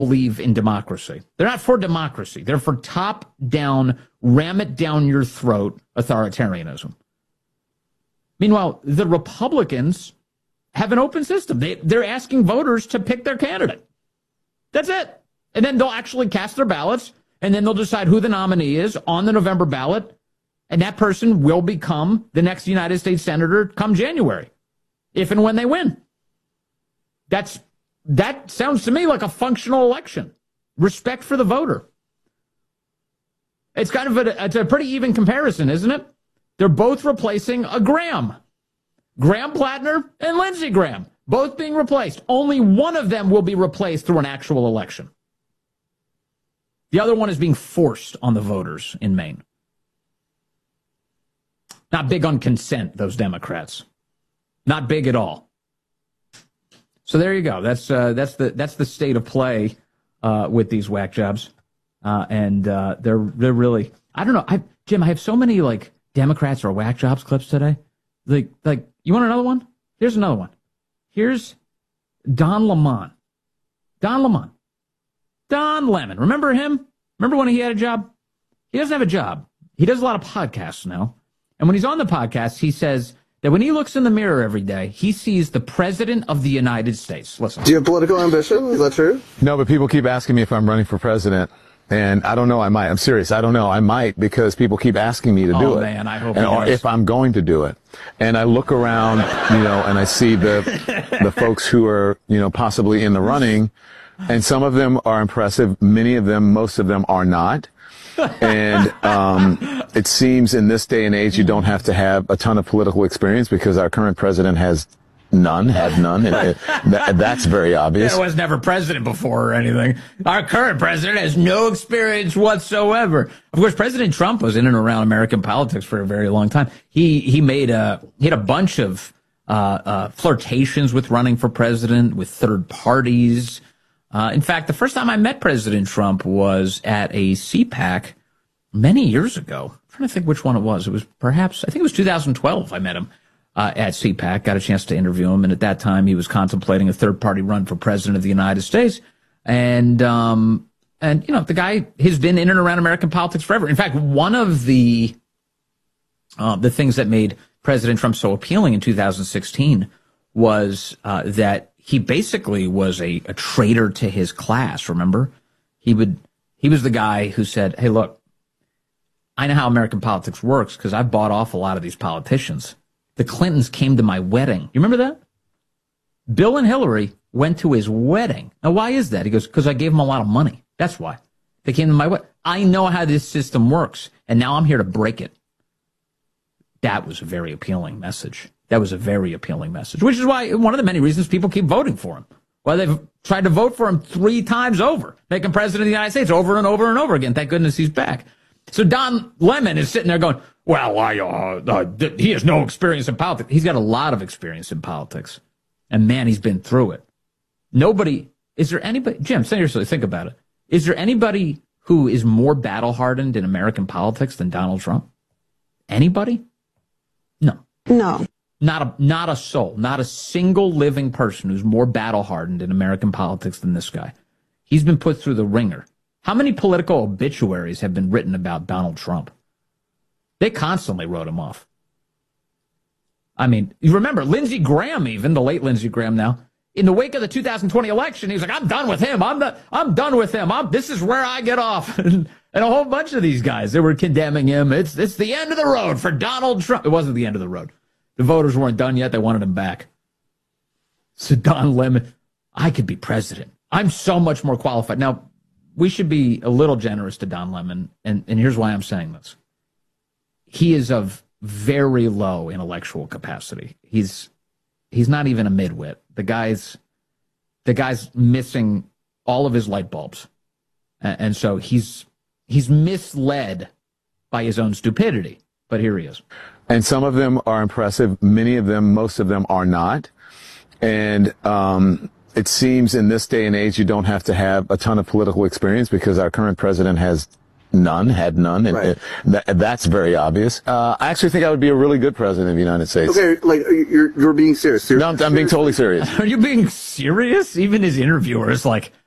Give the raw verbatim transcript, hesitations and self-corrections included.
believe in democracy. They're not for democracy. They're for top-down, ram it down your throat authoritarianism. Meanwhile, the Republicans have an open system. They, they're asking voters to pick their candidate. That's it. And then they'll actually cast their ballots, and then they'll decide who the nominee is on the November ballot, and that person will become the next United States Senator come January, if and when they win. That's That sounds to me like a functional election. Respect for the voter. It's kind of a, it's a pretty even comparison, isn't it? They're both replacing a Graham. Graham Plattner and Lindsey Graham, both being replaced. Only one of them will be replaced through an actual election. The other one is being forced on the voters in Maine. Not big on consent, those Democrats. Not big at all. So there you go. That's uh, that's the that's the state of play uh, with these whack jobs, uh, and uh, they're they're really. I don't know. I Jim, I have so many like Democrats or whack jobs clips today. Like like you want another one? Here's another one. Here's Don Lemon. Don Lemon. Don Lemon. Remember him? Remember when he had a job? He doesn't have a job. He does a lot of podcasts now, and when he's on the podcast, he says that when he looks in the mirror every day, he sees the President of the United States. Listen. Do you have political ambition? Is that true? No, but people keep asking me if I'm running for president. And I don't know, I might. I'm serious. I don't know. I might because people keep asking me to oh, do it. Oh, man, I hope and, or if I'm going to do it. And I look around, you know, and I see the the folks who are, you know, possibly in the running. And some of them are impressive. Many of them, most of them are not. And um, it seems in this day and age, you don't have to have a ton of political experience because our current president has none, had none. And it, that, that's very obvious. There was never president before or anything. Our current president has no experience whatsoever. Of course, President Trump was in and around American politics for a very long time. He he made a he had a bunch of uh, uh, flirtations with running for president with third parties. Uh, in fact, the first time I met President Trump was at a C PAC many years ago. I'm trying to think which one it was. It was perhaps, I think it was two thousand twelve I met him uh, at C PAC, got a chance to interview him. And at that time, he was contemplating a third-party run for president of the United States. And, um, and you know, the guy has been in and around American politics forever. In fact, one of the uh, the things that made President Trump so appealing in two thousand sixteen was uh, that he basically was a, a traitor to his class, remember? He would he was the guy who said, hey, look, I know how American politics works because I've bought off a lot of these politicians. The Clintons came to my wedding. You remember that? Bill and Hillary went to his wedding. Now, why is that? He goes, because I gave them a lot of money. That's why. They came to my wedding. I know how this system works, and now I'm here to break it. That was a very appealing message. That was a very appealing message, which is why one of the many reasons people keep voting for him. Well, they've tried to vote for him three times over, make him president of the United States over and over and over again. Thank goodness he's back. So Don Lemon is sitting there going, well, I, uh, uh, he has no experience in politics. He's got a lot of experience in politics. And, man, he's been through it. Nobody, is there anybody, Jim, seriously, think about it. Is there anybody who is more battle-hardened in American politics than Donald Trump? Anybody? No. No. Not a not a soul, not a single living person who's more battle-hardened in American politics than this guy. He's been put through the ringer. How many political obituaries have been written about Donald Trump? They constantly wrote him off. I mean, you remember Lindsey Graham, even the late Lindsey Graham now, in the wake of the two thousand twenty election, he was like, I'm done with him. I'm the, I'm done with him. I'm, this is where I get off. and, and a whole bunch of these guys, they were condemning him. It's, it's the end of the road for Donald Trump. It wasn't the end of the road. The voters weren't done yet. They wanted him back. So Don Lemon, I could be president. I'm so much more qualified. Now, we should be a little generous to Don Lemon, and, and here's why I'm saying this. He is of very low intellectual capacity. He's he's not even a midwit. The guy's the guy's missing all of his light bulbs, and, and so he's he's misled by his own stupidity. But here he is. And some of them are impressive. Many of them, most of them are not. And um, it seems in this day and age, you don't have to have a ton of political experience because our current president has none, had none. And right. it, that, that's very obvious. Uh, I actually think I would be a really good president of the United States. Okay, like you're you're being serious. serious No, I'm, I'm being totally serious. Are you being serious? Even his interviewer is like,